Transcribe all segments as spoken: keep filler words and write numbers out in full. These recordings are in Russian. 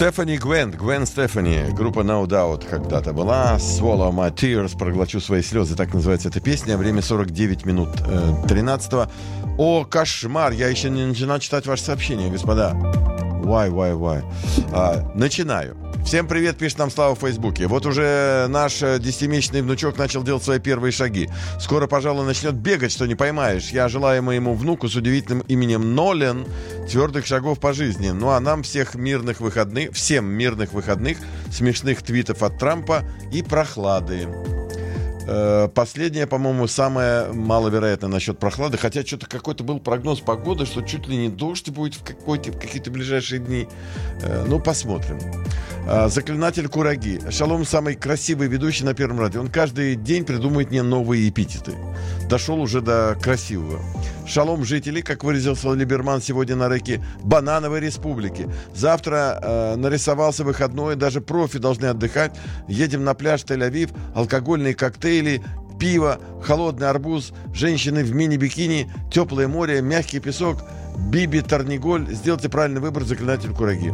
Стефани Гвен, Гвен Стефани, группа No Doubt когда-то была. Swallow My Tears, проглочу свои слезы, так называется эта песня. Время сорок девять минут тринадцатого. О, кошмар, я еще не начинал читать ваши сообщения, господа. Why, why, why? А, начинаю. Всем привет, пишет нам Слава в Фейсбуке. Вот уже наш десятимесячный внучок начал делать свои первые шаги. Скоро, пожалуй, начнет бегать, что не поймаешь. Я желаю моему внуку с удивительным именем Нолан твердых шагов по жизни. Ну а нам всех мирных выходных, всем мирных выходных, смешных твитов от Трампа и прохлады. Последнее, по-моему, самое маловероятное насчет прохлады. Хотя что-то какой-то был прогноз погоды, что чуть ли не дождь будет в, какой-то, в какие-то ближайшие дни. Ну, посмотрим. Заклинатель Кураги. Шалом самый красивый ведущий на Первом радио. Он каждый день придумывает мне новые эпитеты. Дошел уже до красивого. Шалом, жители, как выразился Либерман сегодня на реке Банановой Республики. Завтра э, нарисовался выходной, даже профи должны отдыхать. Едем на пляж Тель-Авив, алкогольные коктейли, пиво, холодный арбуз, женщины в мини-бикини, теплое море, мягкий песок, Биби Тарниголь. Сделайте правильный выбор, заклинатель Кураги.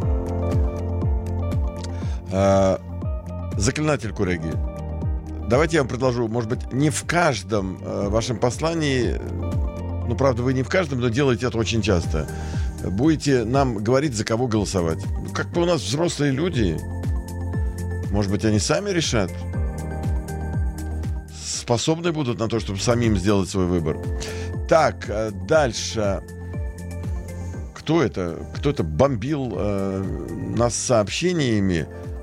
Э, заклинатель Кураги. Давайте я вам предложу, может быть, не в каждом э, вашем послании... Ну, правда, вы не в каждом, но делаете это очень часто. Будете нам говорить, за кого голосовать. Как бы у нас взрослые люди. Может быть, они сами решат. Способны будут на то, чтобы самим сделать свой выбор. Так, дальше. Кто это? Кто-то бомбил э, нас сообщениями.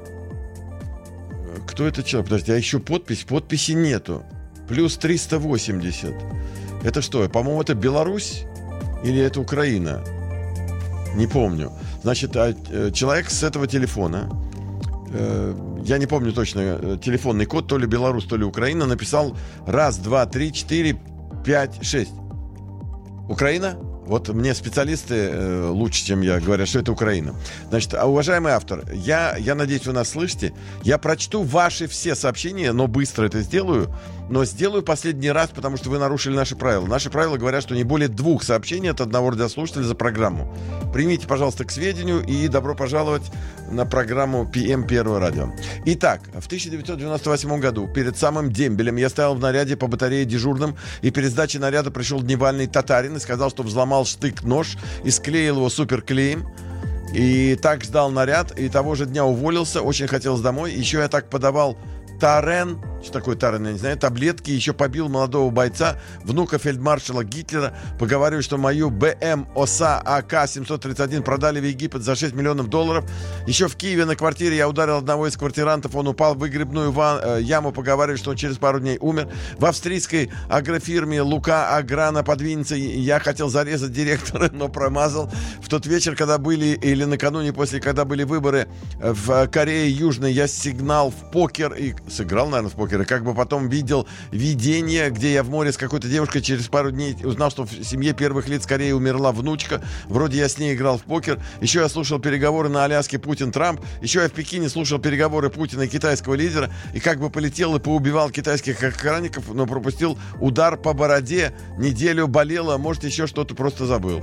Кто это человек? Подожди, а еще подпись? Подписи нету. Плюс триста восемьдесят. Это что? По-моему, это Беларусь или это Украина? Не помню. Значит, человек с этого телефона, я не помню точно телефонный код, то ли Беларусь, то ли Украина, написал раз, два, три, четыре, пять, шесть. Украина? Вот мне специалисты э, лучше, чем я, говорят, что это Украина. Значит, уважаемый автор, я, я надеюсь, вы нас слышите. Я прочту ваши все сообщения, но быстро это сделаю. Но сделаю последний раз, потому что вы нарушили наши правила. Наши правила говорят, что не более двух сообщений от одного радиослушателя за программу. Примите, пожалуйста, к сведению и добро пожаловать на программу пи эм Первого радио. Итак, в тысяча девятьсот девяносто восьмом году, перед самым дембелем, я стоял в наряде по батарее дежурным, и перед сдачей наряда пришел дневальный татарин и сказал, что взломал штык-нож и склеил его суперклеем. И так ждал наряд, и того же дня уволился, очень хотелось домой. Еще я так подавал Тарен, что такое Тарен, я не знаю, таблетки, еще побил молодого бойца, внука фельдмаршала Гитлера, поговариваю, что мою бэ эм ОСА а ка семьсот тридцать один продали в Египет за шесть миллионов долларов. Еще в Киеве на квартире я ударил одного из квартирантов, он упал в выгребную ван, э, яму, поговариваю, что он через пару дней умер. В австрийской агрофирме Лука Аграна подвинется, я хотел зарезать директора, но промазал. В тот вечер, когда были, или накануне после, когда были выборы в Корее Южной, я сигнал в покер и сыграл, наверное, в покер, и как бы потом видел видение, где я в море с какой-то девушкой, через пару дней узнал, что в семье первых лиц Кореи умерла внучка. Вроде я с ней играл в покер. Еще я слушал переговоры на Аляске Путин-Трамп. Еще я в Пекине слушал переговоры Путина и китайского лидера. И как бы полетел и поубивал китайских охранников, но пропустил удар по бороде. Неделю болело, может, еще что-то просто забыл.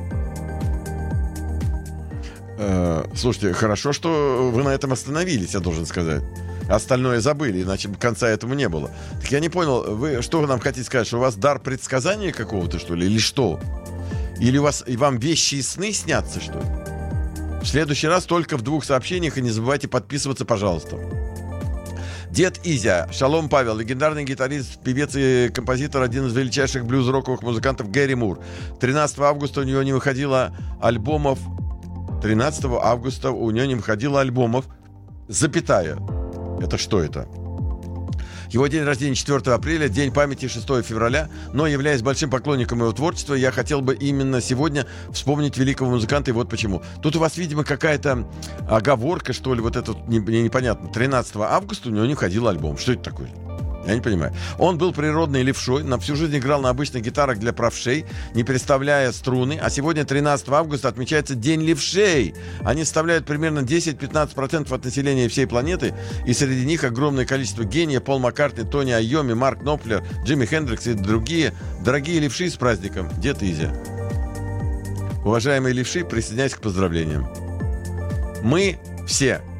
Э, слушайте, хорошо, что вы на этом остановились, я должен сказать. Остальное забыли, иначе конца этому не было. Так я не понял, вы что вы нам хотите сказать, что у вас дар предсказания какого-то, что ли, или что? Или у вас, и вам вещи и сны снятся, что ли? В следующий раз только в двух сообщениях, и не забывайте подписываться, пожалуйста. Дед Изя, Шалом Павел, легендарный гитарист, певец и композитор, один из величайших блюз-роковых музыкантов Гэри Мур. тринадцатого августа у него не выходило альбомов, тринадцатого августа у него не выходило альбомов, запятая. Это что это? Его день рождения четвёртого апреля, день памяти шестого февраля, но, являясь большим поклонником его творчества, я хотел бы именно сегодня вспомнить великого музыканта, и вот почему. Тут у вас, видимо, какая-то оговорка, что ли, вот это мне непонятно. тринадцатого августа у него не входил альбом. Что это такое? Я не понимаю. Он был природный левшой, на всю жизнь играл на обычных гитарах для правшей, не переставляя струны. А сегодня, тринадцатого августа, отмечается День левшей. Они составляют примерно десять-пятнадцать процентов от населения всей планеты. И среди них огромное количество гениев: Пол Маккартни, Тони Айоми, Марк Knopfler, Джимми Хендрикс и другие. Дорогие левши, с праздником. Дед Изя. Уважаемые левши, присоединяйтесь к поздравлениям. Мы все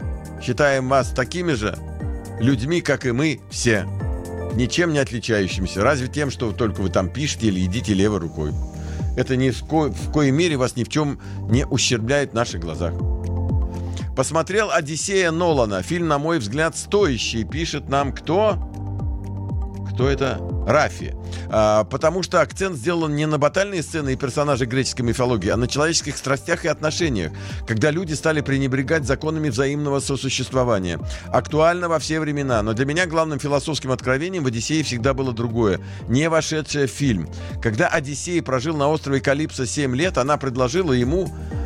считаем вас такими же людьми, как и мы все, ничем не отличающимися, разве тем, что только вы там пишете или едите левой рукой. Это ни в, ко- в коей мере вас ни в чем не ущербляет в наших глазах. Посмотрел «Одиссея» Нолана. Фильм, на мой взгляд, стоящий. Пишет нам кто? Кто это? Рафи. А, потому что акцент сделан не на батальные сцены и персонажи греческой мифологии, а на человеческих страстях и отношениях, когда люди стали пренебрегать законами взаимного сосуществования. Актуально во все времена. Но для меня главным философским откровением в «Одиссее» всегда было другое, не вошедшее в фильм. Когда Одиссей прожил на острове Калипсо семь лет, она предложила ему...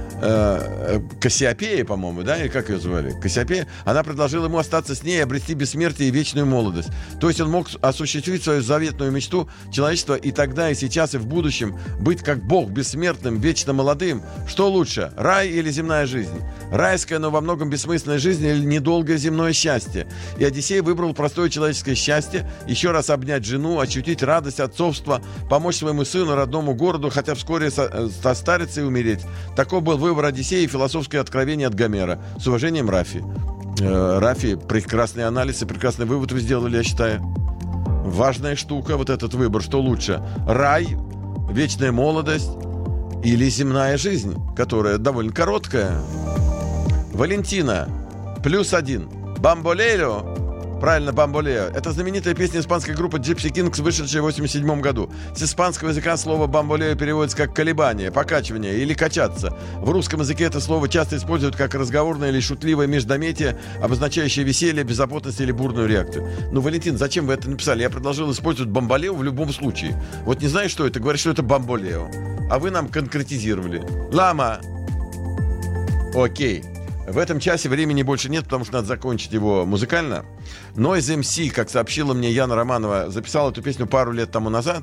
Кассиопея, по-моему, да, или как ее звали? Кассиопея. Она предложила ему остаться с ней и обрести бессмертие и вечную молодость. То есть он мог осуществить свою заветную мечту человечества и тогда, и сейчас, и в будущем быть как Бог, бессмертным, вечно молодым. Что лучше, рай или земная жизнь? Райская, но во многом бессмысленная жизнь или недолгое земное счастье? И Одиссей выбрал простое человеческое счастье, еще раз обнять жену, ощутить радость отцовства, помочь своему сыну, родному городу, хотя вскоре состариться и умереть. Такой был выбор Одиссея и философское откровение от Гомера. С уважением, Рафи. Э, Рафи, прекрасный анализ и прекрасный вывод вы сделали, я считаю. Важная штука, вот этот выбор. Что лучше? Рай, вечная молодость или земная жизнь, которая довольно короткая? Валентина, плюс один. Бамболеро. Правильно, «Бамболео». Это знаменитая песня испанской группы Gypsy Kings, вышедшая в восемьдесят седьмом году. С испанского языка слово «бамболео» переводится как «колебание», «покачивание» или «качаться». В русском языке это слово часто используют как разговорное или шутливое междометие, обозначающее веселье, беззаботность или бурную реакцию. Ну, Валентин, зачем вы это написали? Я предложил использовать «бамболео» в любом случае. Вот не знаю, что это, говорят, что это «бамболео». А вы нам конкретизировали. «Лама». Окей. В этом часе времени больше нет, потому что надо закончить его музыкально. Noise эм си, как сообщила мне Яна Романова, записал эту песню пару лет тому назад.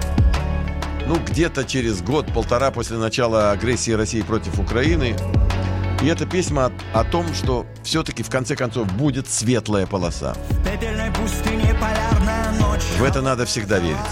Ну, где-то через год-полтора после начала агрессии России против Украины. И это песня о, о том, что все-таки в конце концов будет светлая полоса. В это надо всегда верить.